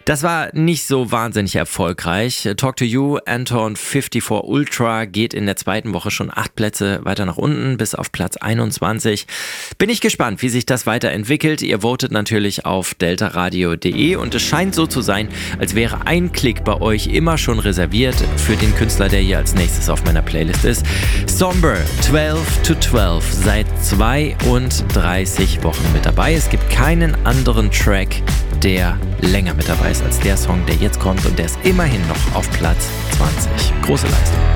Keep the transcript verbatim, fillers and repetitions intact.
Das war nicht so wahnsinnig erfolgreich. Talk to You, Anton vierundfünfzig Ultra geht in der zweiten Woche schon acht Plätze weiter nach unten bis auf Platz einundzwanzig. Bin ich gespannt, wie sich das weiterentwickelt. Ihr votet natürlich auf deltaradio punkt de und es scheint so zu sein, als wäre ein Klick bei euch immer schon reserviert für den Künstler, der hier als nächstes auf meiner Playlist ist. Somber, zwölf to zwölf, seit zweiunddreißig Wochen mit dabei. Es gibt keinen anderen Track, der länger mit dabei ist als der Song, der jetzt kommt und der ist immerhin noch auf Platz zwanzig. Große Leistung.